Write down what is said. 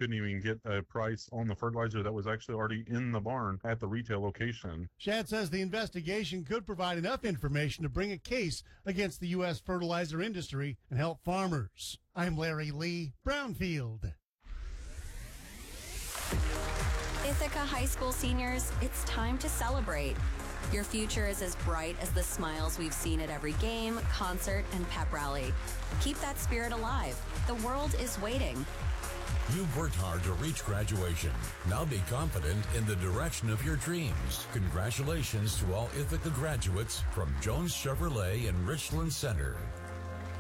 couldn't even get a price on the fertilizer that was actually already in the barn at the retail location. Shad says the investigation could provide enough information to bring a case against the U.S. fertilizer industry and help farmers. I'm Larry Lee, Brownfield. Ithaca High School seniors, it's time to celebrate. Your future is as bright as the smiles we've seen at every game, concert, and pep rally. Keep that spirit alive. The world is waiting. You've worked hard to reach graduation. Now be confident in the direction of your dreams. Congratulations to all Ithaca graduates from Jones Chevrolet and Richland Center.